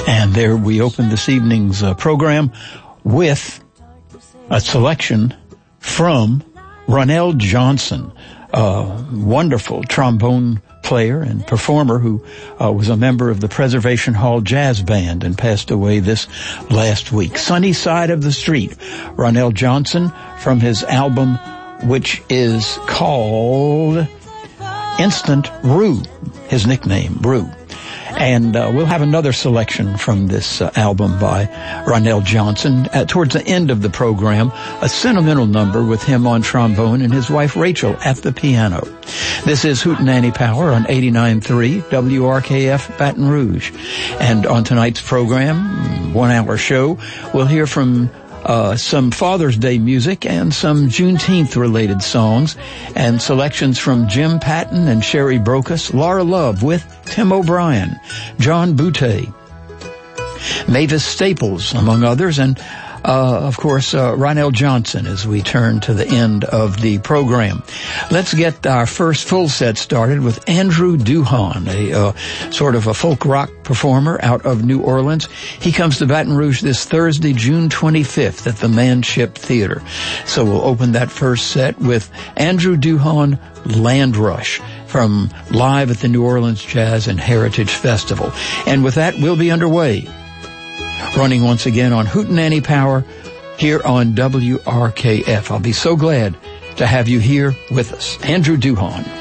And there we open this evening's program with a selection from Ronell Johnson, a wonderful trombone player and performer who was a member of the Preservation Hall Jazz Band and passed away this last week. Sunny Side of the Street, Ronell Johnson, from his album, which is called Instant Rue, his nickname, Rue. And we'll have another selection from this album by Ronell Johnson towards the end of the program, a sentimental number with him on trombone and his wife Rachel at the piano. This is Hootenanny Power on 89.3 WRKF Baton Rouge. And on tonight's program, 1 hour show, we'll hear from some Father's Day music and some Juneteenth-related songs, and selections from Jim Patton and Sherry Brocas, Laura Love with Tim O'Brien, John Butte, Mavis Staples, among others, and of course, Ronell Johnson as we turn to the end of the program. Let's get our first full set started with Andrew Duhon, a sort of a folk rock performer out of New Orleans. He comes to Baton Rouge this Thursday, June 25th at the Manship Theater. So we'll open that first set with Andrew Duhon, Land Rush, from Live at the New Orleans Jazz and Heritage Festival. And with that, we'll be underway, running once again on Hootenanny Power here on WRKF. I'll be so glad to have you here with us. Andrew Duhon.